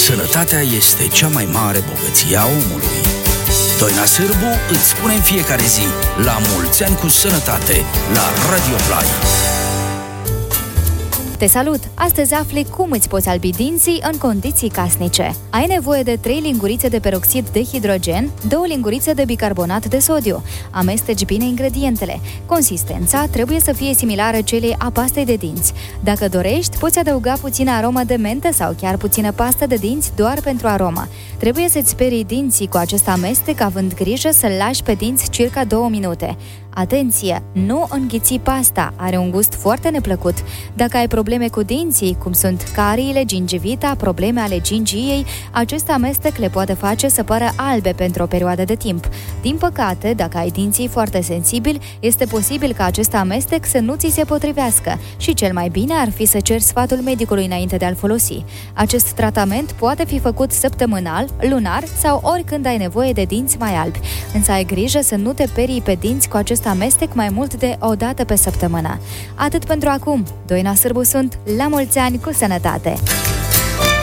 Sănătatea este cea mai mare bogăție a omului. Doina Sârbu îți spune în fiecare zi: la mulți ani cu sănătate, la Radio Fly. Te salut! Astăzi afli cum îți poți albi dinții în condiții casnice. Ai nevoie de 3 lingurițe de peroxid de hidrogen, 2 lingurițe de bicarbonat de sodiu. Amesteci bine ingredientele. Consistența trebuie să fie similară celei a pastei de dinți. Dacă dorești, poți adăuga puțină aromă de mentă sau chiar puțină pastă de dinți doar pentru aromă. Trebuie să-ți sperii dinții cu acest amestec, având grijă să-l lași pe dinți circa 2 minute. Atenție! Nu înghiți pasta, are un gust foarte neplăcut. Dacă ai probleme cu dinții, cum sunt cariile, gingivita, probleme ale gingiei, acest amestec le poate face să pară albe pentru o perioadă de timp. Din păcate, dacă ai dinții foarte sensibili, este posibil ca acest amestec să nu ți se potrivească și cel mai bine ar fi să ceri sfatul medicului înainte de a-l folosi. Acest tratament poate fi făcut săptămânal, lunar sau oricând ai nevoie de dinți mai albi. Însă ai grijă să nu te perii pe dinți cu acest amestec mai mult de o dată pe săptămână. Atât pentru acum. Doina Sârbu sunt. La mulți ani cu sănătate!